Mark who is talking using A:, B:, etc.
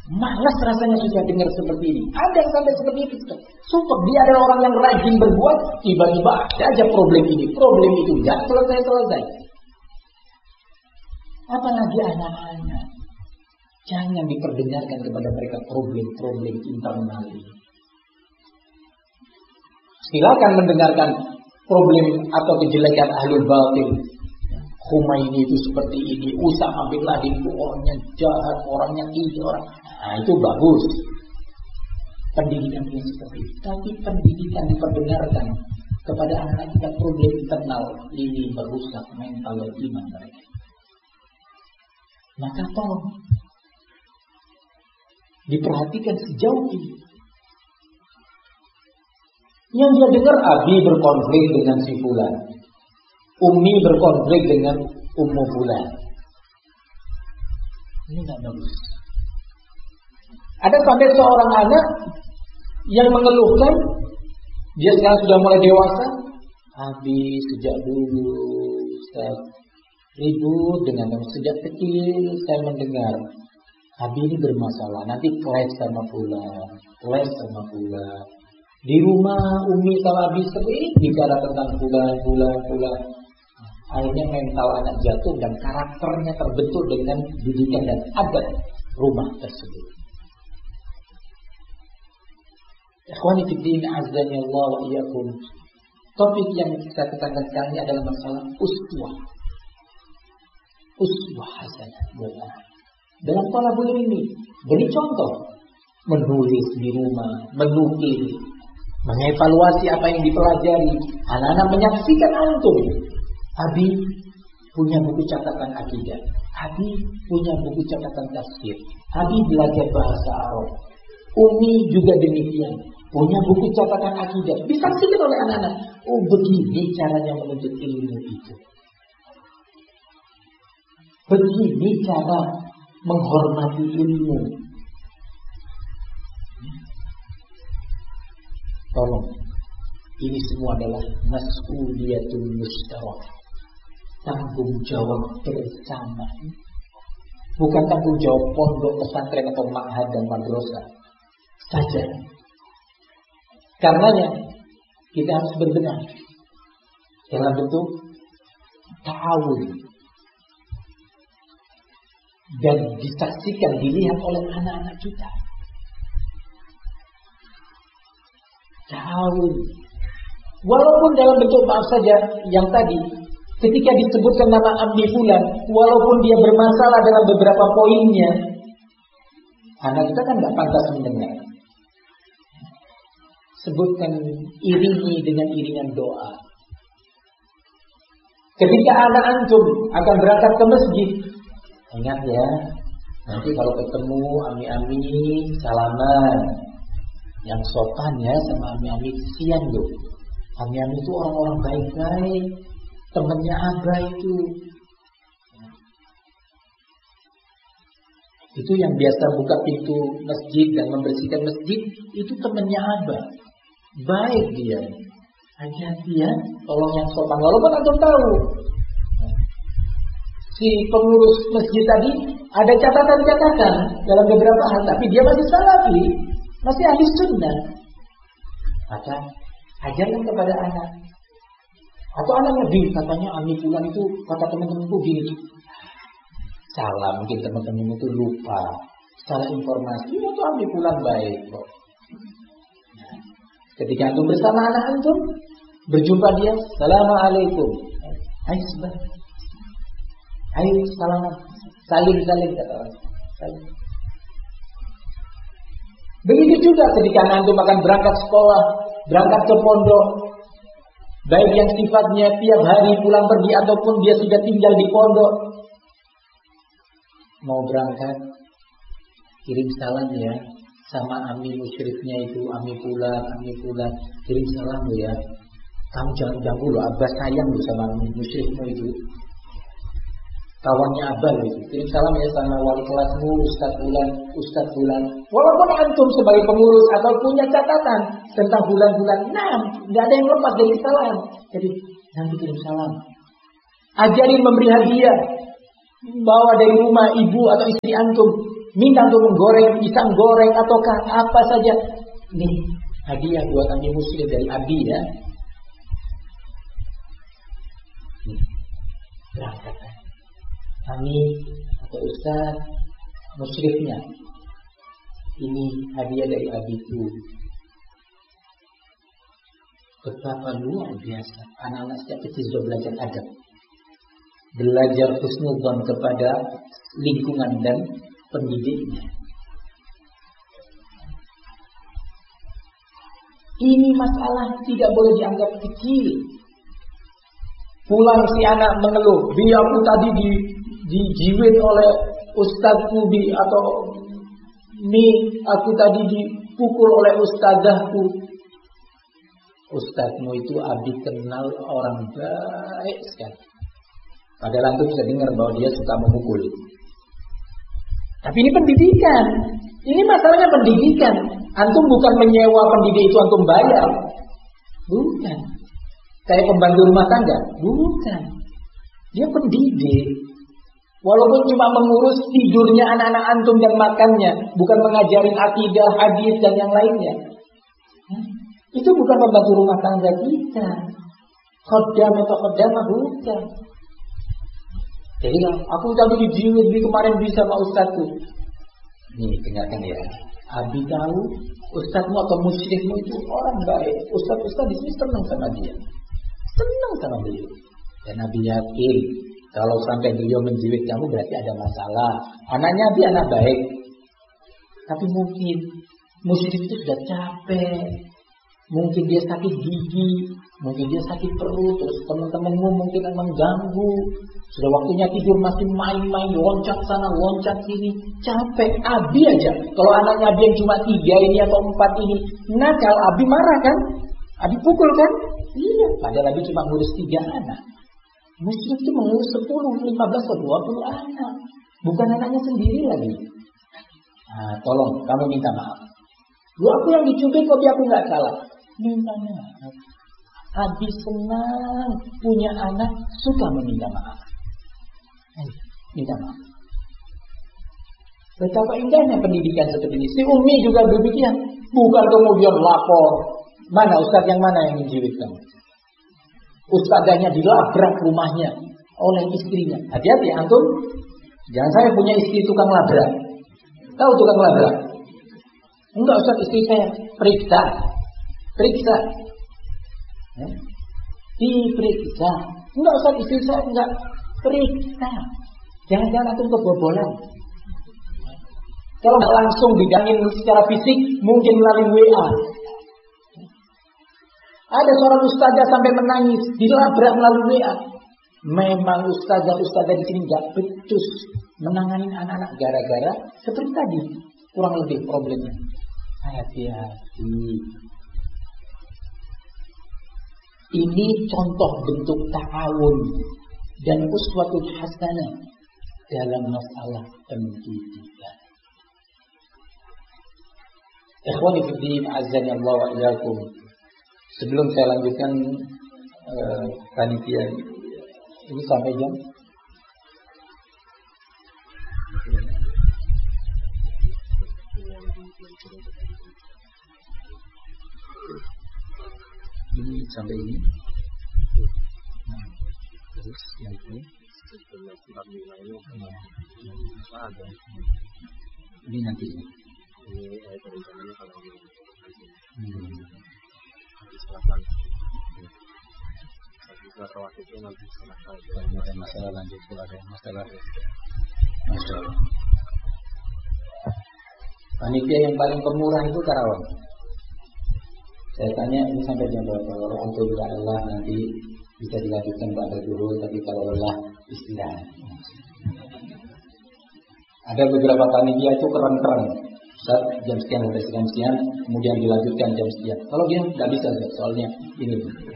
A: Malas rasanya sudah dengar seperti ini. Ada yang sampai seperti itu. Sumpah dia adalah orang yang rajin berbuat, tiba-tiba ada aja problem ini, problem itu, nggak selesai-selesai. Apalagi anak-anak. Jangan diperdengarkan kepada mereka problem-problem internal ini. Silakan mendengarkan problem atau kejelekan ahlul batil. Khomeini itu seperti ini, Usama bin Laden itu orangnya jahat, orangnya ini, orang. Nah, itu bagus. Pendidikan yang seperti itu. Tapi pendidikan diperdengarkan kepada anak-anak kita problem internal ini merusak mental dan iman mereka. Maka tolong diperhatikan sejauh ini. Yang dia dengar Abi berkonflik dengan si fulan, Umi berkonflik dengan Ummu fulan. Ini tidak bagus. Ada sampai seorang anak yang mengeluhkan, dia sekarang sudah mulai dewasa, Abi sejak dulu Ustaz ribut dengan kamu, sejak kecil saya mendengar Abi ini bermasalah, nanti clash sama fulan. Di rumah Umi sama Abi sering bicara tentang fulan. Akhirnya mental anak jatuh dan karakternya terbentuk dengan didikan dan adat rumah tersebut. Ikhwani fiddin azza Allah wa iyyakum. Topik yang kita tekankan sekarang ini adalah masalah uswah. Uswah hasanah buat anak. Dalam thalabul ilmi, beri contoh, menulis di rumah, menukil, mengevaluasi apa yang dipelajari. Anak-anak menyaksikan antum. Abi punya buku catatan akidah. Abi punya buku catatan tafsir. Abi belajar bahasa Arab. Umi juga demikian, punya buku catatan akidah. Disaksikan oleh anak-anak. Oh, begini caranya menuntut ilmu itu. Begini cara menghormati ilmu. Tolong, ini semua adalah mas'uliyatul mustarak, tanggung jawab bersama. Bukan tanggung jawab pondok, pesantren atau ma'had dan madrasah saja. Karenanya kita harus berbenah dalam bentuk ta'awun dan disaksikan, dilihat oleh anak-anak kita. Ta'awun, walaupun dalam bentuk maaf saja yang tadi, ketika disebutkan nama Abi fulan, walaupun dia bermasalah dalam beberapa poinnya, anak kita kan nggak pantas mendengar. Sebutkan, iringi dengan iringan doa. Ketika anak antum akan berangkat ke masjid, ingat ya, nanti kalau ketemu ami-ami salaman, yang sopan ya sama ami-ami, kesian loh. Ami-ami itu orang-orang baik-baik, temannya Abah itu. Itu yang biasa buka pintu masjid dan membersihkan masjid, itu temannya Abah. Baik dia. Hati-hati ya, tolong yang sopan. Walaupun antum tahu, si pengurus masjid tadi ada catatan-catatan dalam beberapa hal, tapi dia masih salafi, masih ahli sunnah. Maka ajarkan kepada anak. Atau anaknya katanya Ami fulan itu kata teman-temanku gini. Salah, mungkin teman-teman itu lupa, salah informasi. Itu Ami fulan baik kok. Ketika antum bersama anak antum, berjumpa dia, Assalamualaikum. Ayo sebentar. Ayo salaman. Saling kata orang. Saling. Begitu juga ketika antum akan berangkat sekolah, berangkat ke pondok, baik yang sifatnya tiap hari pulang pergi ataupun dia sudah tinggal di pondok, mau berangkat, kirim salam ya sama ami musyrifnya itu, ami pulan, kirim salam ya. Kamu jangan ganggu loh, Abah sayang loh sama ami musyrifmu itu, kawannya Abah itu. Kirim salam ya sama wali kelasmu, Ustaz Bulan. Walaupun antum sebagai pengurus atau punya catatan tentang bulan-bulan, nggak ada yang lepas dari kesalahan. Jadi nanti kirim salam. Ajarin memberi hadiah. bawa dari rumah ibu atau istri antum, minta untuk menggoreng pisang goreng ataukah apa saja. Nih, hadiah buat kami muslim dari Abi ya. Nih, berangkat. Kami atau Ustaz musyrifnya. Ini hadiah dari Abiku. Betapa luar biasa anak-anak sejak kecil sudah belajar adab, belajar husnudzon kepada lingkungan dan pendidiknya. Ini masalah tidak boleh dianggap kecil. Pulang si anak mengeluh, "Bi, aku tadi dijiwit oleh ustadzku Bi," atau "Mi, aku tadi dipukul oleh ustadzahku." Ustadzmu itu Abi kenal orang baik sekali. Padahal antum bisa dengar bahwa dia suka memukul. Tapi ini pendidikan. Ini masalahnya pendidikan. Antum bukan menyewa pendidik itu antum bayar. Bukan. Kayak pembantu rumah tangga. Bukan. Dia pendidik. Walaupun cuma mengurus tidurnya anak-anak antum dan makannya, bukan mengajarin akidah, hadis dan yang lainnya. Itu bukan pembantu rumah tangga kita. Khodam atau khodamah bukan. Jadi aku tadi dijiwit kemarin bisa sama ustadzku. Nih dengarkan ya. Abi tahu ustadzmu atau musyrifmu itu orang baik. Ustadz di sini senang sama dia. Senang sama beliau. Dan Abi yakin kalau sampai beliau menjiwit kamu berarti ada masalah. Anaknya Abi anak baik. Tapi mungkin musyrif itu sudah capek. Mungkin dia sakit gigi, mungkin dia sakit perut, terus teman-temanmu mungkin mengganggu. Sudah waktunya tidur masih main-main, loncat sana, loncat sini, capek. Abi aja, kalau anaknya Abi yang cuma 3 ini atau 4 ini, nakal, Abi marah kan? Abi pukul kan? Iya, padahal Abi cuma ngurus 3 anak. Muslim itu mengurus 10, 15 atau 20 anak, bukan anaknya sendiri lagi. Nah, tolong kamu minta maaf. Lu aku yang dicubit kok aku nggak salah. Minta maaf. Abi senang punya anak suka meminta maaf. Minta maaf. Betapa indahnya pendidikan seperti ini. Si Umi juga demikian. Bukan kemudian lapor. Mana ustadz yang mana yang menjiwit kamu? Ustadzanya dilabrak rumahnya oleh istrinya. Hati-hati antum. Jangan saya punya istri tukang labrak. Tahu tukang labrak? Enggak ustadz, istri saya periksa. Diperiksa. Enggak ustadz, istri saya enggak periksa. Jangan-jangan antum kebobolan. Kalau langsung digangin secara fisik, mungkin melalui WA. Ada seorang ustazah sampai menangis, dilabrak melalui WA. Memang ustazah di sini enggak becus menangani anak-anak gara-gara seperti tadi, kurang lebih problemnya. Hati-hati. Ini contoh bentuk ta'awun dan uswatul hasanah dalam masalah pendidikan. Ikhwani fi din, azza Allah wa iyyakum. Sebelum saya lanjutkan panitia ini sampai jam ini sampai ini. Nah, terus yang ini ini nanti ini rencananya kalau selatan itu nanti selesai masalah lanjut ada masalah. Masya Allah. Panitia yang paling pemurah itu Karawang. Saya tanya ini sampai jam berapa? Kalau untuk Allah nanti bisa dilanjutkan pada dulu, tapi kalau lelah istirahat. Ada beberapa panitia itu keren-keren. Jam sekian sampai sekian, kemudian dilanjutkan jam sekian. Kalau dia nggak bisa, soalnya ini